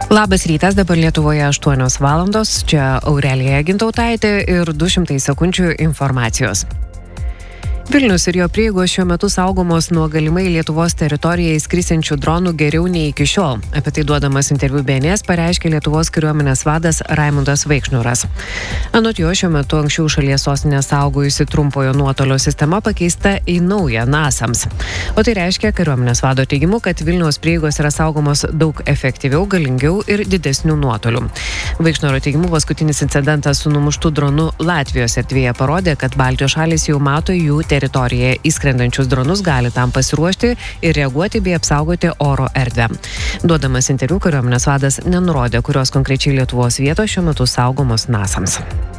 Labas rytas, dabar Lietuvoje 8 valandos, čia Aurelija Gintautaitė ir 200 sekundžių informacijos. Vilnius ir jo prieigos šiuo metu saugomos nuo galimai Lietuvos teritoriją įskrisiančių dronų geriau nei iki šiol. Apie tai duodamas interviu BNS pareiškė Lietuvos kariuomenės vadas Raimundas Vaikšnoras. Anot jo, šiuo metu anksčiau šalies sostinę saugojusi trumpojo nuotolio sistema pakeista į naują NASAMS. O tai reiškia kariuomenės vado teigimu, kad Vilniaus prieigos yra saugomos daug efektyviau, galingiau ir didesnių nuotolių. Vaikšnoro teigimu, paskutinis incidentas su numuštu dronu Latvijos erdvėje parodė, kad Baltijos šalys jau mato jų teritorijoje įskrendančius dronus, gali tam pasiruošti ir reaguoti bei apsaugoti oro erdvę. Duodamas interviu, kariuomenės vadas nenurodė, kurios konkrečiai Lietuvos vietos šiuo metu saugomos NASAMS.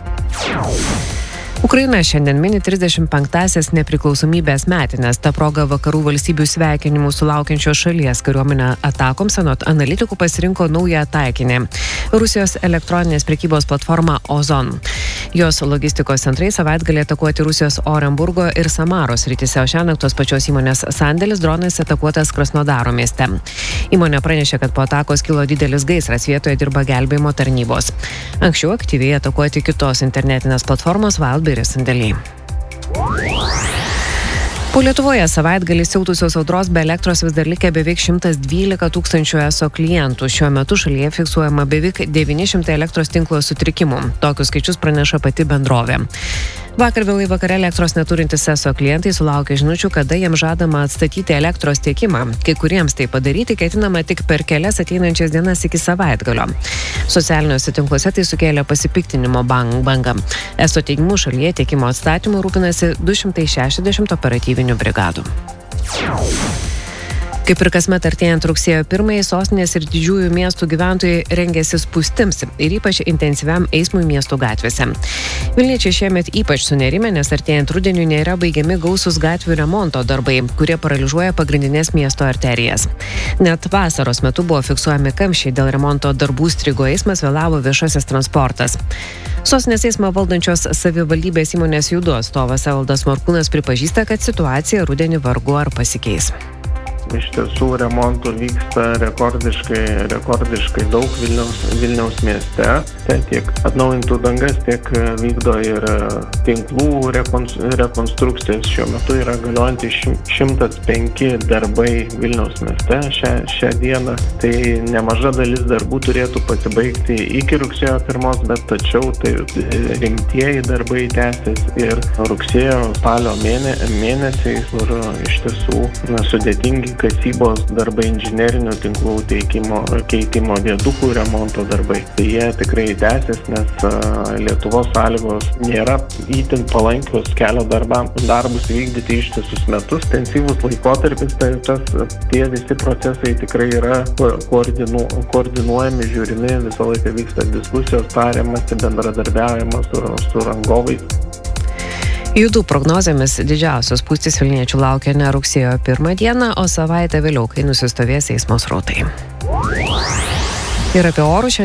Ukraina šiandien mini 35-asias nepriklausomybės metines. Ta proga vakarų valstybių sveikinimų sulaukiančios šalies kariuomenę atakoms anot analitikų pasirinko naują taikinį – Rusijos elektroninės prekybos platformą Ozon. Jos logistikos centrai savaitgalį atakuoti Rusijos Orenburgo ir Samaros rytise, o šiąnakt tos pačios įmonės sandėlis dronais atakuotas Krasnodaro mieste. Įmonė pranešė, kad po atakos kilo didelis gaisras, vietoje dirba gelbėjimo tarnybos. Anksčiau aktyviai atakuoti kitos internetinės platformos Wildberries sandėliai. Po Lietuvoje savaitgalį siautusios audros be elektros vis dar likę beveik 112 tūkstančių ESO klientų. Šiuo metu šalyje fiksuojama beveik 900 elektros tinklo sutrikimų. Tokius skaičius praneša pati bendrovė. Vakar vėlai vakare elektros neturintys ESO klientai sulaukė žinučių, kada jiems žadama atstatyti elektros tiekimą. Kai kuriems tai padaryti ketinama tik per kelias ateinančias dienas iki savaitgalio. Socialiniuose tinkluose tai sukėlė pasipiktinimo bangą. ESO teigimu šalyje tiekimo atstatymu rūpinasi 260 operatyvinių brigadų. Kaip ir kasmet artėjant rugsėjo 1, sostinės ir didžiųjų miestų gyventojai rengiasi spūstims ir ypač intensyviam eismui miestų gatvėse. Vilniečiai šiemet ypač sunerimę, nes artėjant rudeniui nėra baigiami gausūs gatvių remonto darbai, kurie paralyžiuoja pagrindinės miesto arterijas. Net vasaros metu buvo fiksuojami kamščiai, dėl remonto darbų strigo eismas, vėlavo viešasis transportas. Sostinės eismą valdančios savivaldybės įmonės Judu atstovas Evaldas Morkūnas pripažįsta, kad situacija rudenį vargu ar pasikeis. Iš tiesų remontų vyksta rekordiškai daug Vilniaus mieste. Tai tiek atnaujintų dangas, tiek vykdo ir tinklų rekonstrukcijas. Šiuo metu yra galiojantys 105 darbai Vilniaus mieste šią dieną. Tai nemaža dalis darbų turėtų pasibaigti iki rugsėjo 1, bet tačiau tai rimtieji darbai tęsis ir rugsėjo spalio mėnesiais, kur iš tiesų sudėtingi kasybos darbai, inžinerinių tinklų keitimo, viadukų remonto darbai. Tai jie tikrai tęsis, nes Lietuvos sąlygos nėra itin palankios kelio darbus vykdyti ištisus metus. Intensyvus laikotarpis, tai tie visi procesai tikrai yra koordinuojami, žiūrimi, visą laiką vyksta diskusijos, tariamasi, bendradarbiavimas su rangovais. Judu prognozėmis didžiausios spūstys vilniečių laukia ne rugsėjo 1 dieną, o savaitę vėliau, kai nusistovės eismo srautai. Ir apie orus